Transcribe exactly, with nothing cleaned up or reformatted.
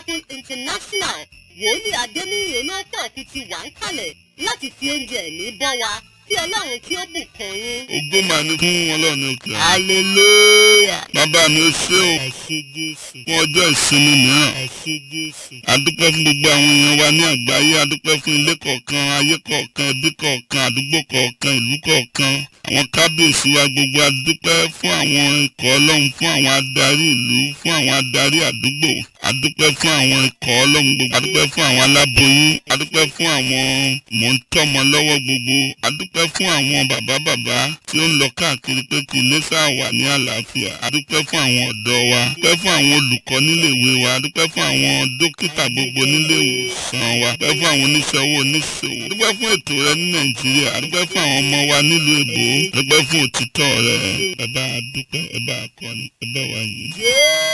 Miracle International wòlíì Adéníyì Onátàkì ti wà ń kalẹ̀ láti fi oúnjẹ ẹ̀mí bọ́ wa tí Ọlọ́run tí ó bùkún yín. Ògo mà ní fún Ọlọ́run òkè. Hallelujah. Bàbá mi ó ṣé o. Ẹ ṣé Jésù. Fún ọjọ́ ìsinmi mìíràn. Ẹ ṣé Jésù. A dúpẹ́ fún gbogbo àwọn èèyàn wa ní àgbáyé. A dúpẹ́ fún ilé kọ̀ọ̀kan, ayé kọ̀ọ̀kan, ẹbí kọ̀ọ̀kan, àdúgbò kọ̀ọ̀kan, ìlú kọ̀ọ̀kan. Àwọn kábíyèsí wa gbogbo a dúpẹ́ fún àwọn ikọ̀ Ọlọ́run, fún àwọn adarí ìlú, fún àwọn adarí àdúgbò. A dúpẹ́ fún àwọn ikọ̀ Ọlọ́run gbogbo. A dúpẹ́ fún àwọn aláboyún. A dúpẹ́ fún àwọn mọ̀ńtọ́mọ lọ́wọ́ gbogbo. A dúpẹ́ fún àwọn bàbá bàbá tí ó ń lọ káàkiri pé kí ilé sáà wà ní àlàáfíà. A dúpẹ́ fún àwọn ọ̀dọ́ wa. A dúpẹ́ fún àwọn olùkọ́ nílé ìwé wa. A dúpẹ́ fún àwọn dókítà gbogbo nílé ìwòsàn wa. A dúpẹ́ fún àwọn oníṣẹ́ owó oníṣòwò. A dúpẹ́ fún ètò rẹ ní Nàìjíríà. A dúpẹ́ fún àwọn ọmọ wa nílùú èbó. A dúpẹ́ fún òtítọ́ rẹ. Ẹ bá a dúpẹ́, ẹ bá a kọrin, ẹ bá wa yìn.